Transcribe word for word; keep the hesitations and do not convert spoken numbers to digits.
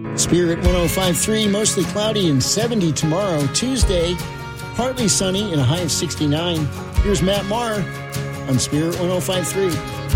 Spirit one oh five point three, mostly cloudy and seventy tomorrow. Tuesday, partly sunny and a high of sixty-nine. Here's Matt Maher on Spirit one oh five point three.